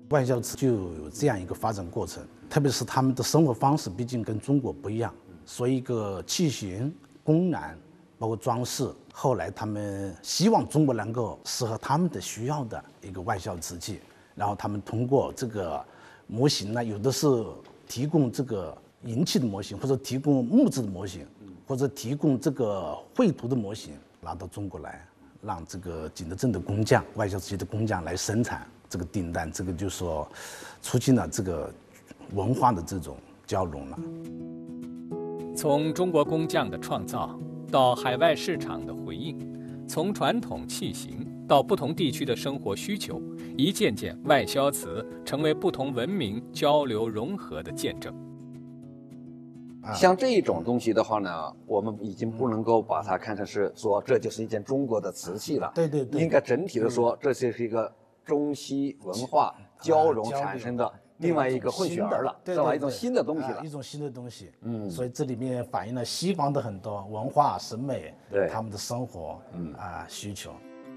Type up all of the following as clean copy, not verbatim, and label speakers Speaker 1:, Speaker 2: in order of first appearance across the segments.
Speaker 1: 外销瓷就有这样一个发展过程，特别是他们的生活方式毕竟跟中国不一样，所以一个器型、工艺，包括装饰，后来他们希望中国能够适合他们的需要的一个外销瓷器，然后他们通过这个模型呢，有的是提供这个银器的模型，或者提供木质的模型，或者提供这个绘图的模型，拿到中国来，让这个景德镇的工匠、外销瓷器的工匠来生产这个订单，这个就说促进了这个文化的这种交融了。
Speaker 2: 从中国工匠的创造到海外市场的回应，从传统器型到不同地区的生活需求，一件件外销瓷成为不同文明交流融合的见证。
Speaker 3: 像这种东西的话呢，我们已经不能够把它看成是说这就是一件中国的瓷器了。
Speaker 1: 对，
Speaker 3: 应该整体的说，这就是一个中西文化交融产生的另外一个混血儿了，是吧？一种新的东西了，
Speaker 1: 一种新的东西。所以这里面反映了西方的很多文化审美，对他们的生活需求。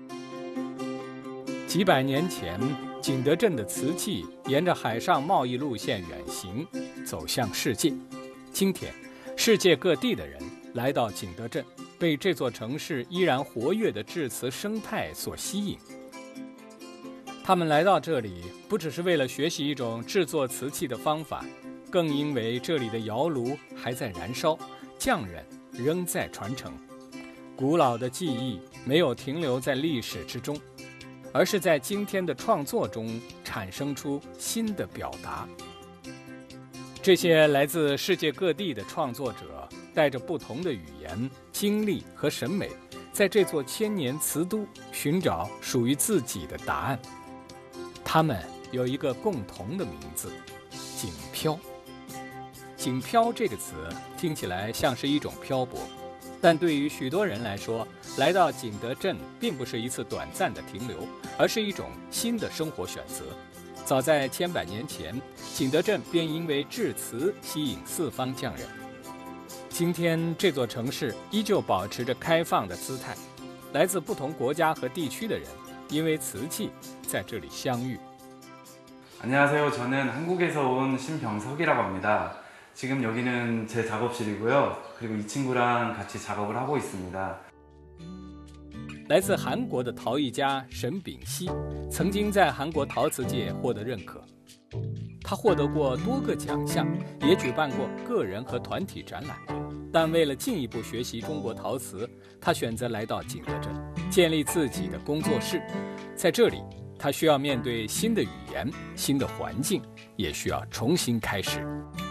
Speaker 2: 几百年前，景德镇的瓷器沿着海上贸易路线远行，走向世界。今天，世界各地的人来到景德镇，被这座城市依然活跃的制瓷生态所吸引。他们来到这里，不只是为了学习一种制作瓷器的方法，更因为这里的窑炉还在燃烧，匠人仍在传承。古老的技艺没有停留在历史之中，而是在今天的创作中产生出新的表达。这些来自世界各地的创作者，带着不同的语言、经历和审美，在这座千年瓷都寻找属于自己的答案。他们有一个共同的名字——景漂。景漂这个词听起来像是一种漂泊，但对于许多人来说，来到景德镇并不是一次短暂的停留，而是一种新的生活选择。早在千百年前，景德镇便因为制瓷吸引四方匠人。今天这座城市依旧保持着开放的姿态，来自不同国家和地区的人因为瓷器在这里相遇。
Speaker 4: 안녕하세요. 저는 한국에서 온 신병석이라고 합니다. 지금 여기는 제 작업실이고요. 그리고 이 친구랑 같이 작업을 하고 있습니다.
Speaker 2: 来自韩国的陶艺家沈秉熙，曾经在韩国陶瓷界获得认可。他获得过多个奖项，也举办过个人和团体展览。但为了进一步学习中国陶瓷，他选择来到景德镇，建立自己的工作室。在这里，他需要面对新的语言、新的环境，也需要重新开始。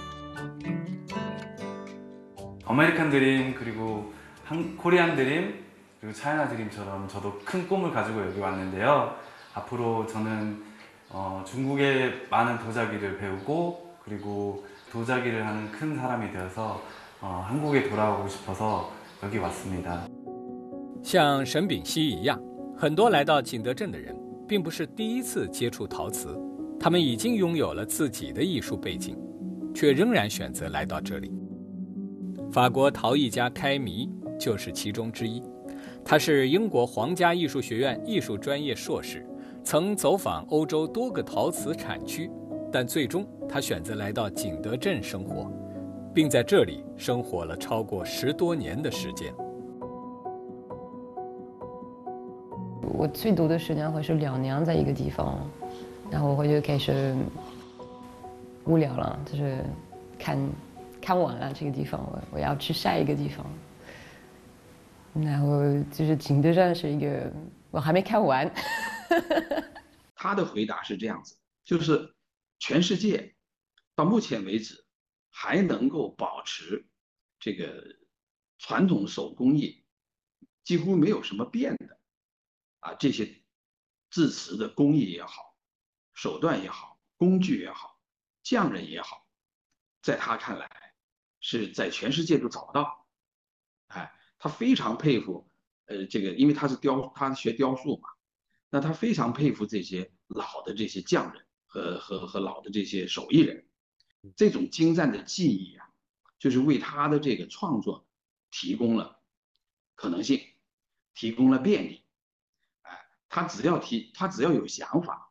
Speaker 4: 아메리칸 드림 그리고 코리안 드림 그리고 차이나 드림처럼 저도 큰 꿈을 가지고 여기 왔는데요. 앞으로 저는 중국의 많은 도자기를 배우고 그리고 도자기를 하는 큰 사람이 되어서 한국에 돌아오고 싶어서 여기 왔습니다.
Speaker 2: 像沈秉熙一样，很多来到景德镇的人并不是第一次接触陶瓷，他们已经拥有了自己的艺术背景，却仍然选择来到这里。法国陶艺家开弥就是其中之一。他是英国皇家艺术学院艺术专业硕士，曾走访欧洲多个陶瓷产区，但最终他选择来到景德镇生活，并在这里生活了超过10多年的时间。
Speaker 5: 我最多的时间会是2年在一个地方，然后我就开始无聊了，就是看完了这个地方，我要去下一个地方。然后就是景德镇是一个我还没看完。
Speaker 6: 他的回答是这样子，就是全世界到目前为止还能够保持这个传统手工艺几乎没有什么变的这些制瓷的工艺也好，手段也好，工具也好，匠人也好，在他看来是在全世界都找不到。他非常佩服，这个因为他学雕塑嘛，那他非常佩服这些老的这些匠人和老的这些手艺人，这种精湛的技艺就是为他的这个创作提供了可能性，提供了便利。他只要有想法，